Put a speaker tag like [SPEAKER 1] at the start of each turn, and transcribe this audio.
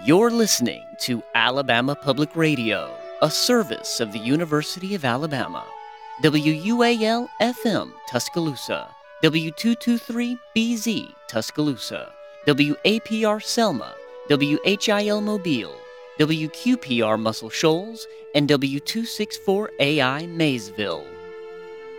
[SPEAKER 1] You're listening to Alabama Public Radio, a service of the University of Alabama. WUAL FM Tuscaloosa, W223BZ Tuscaloosa, WAPR Selma, WHIL Mobile, WQPR Muscle Shoals, and W264AI Maysville.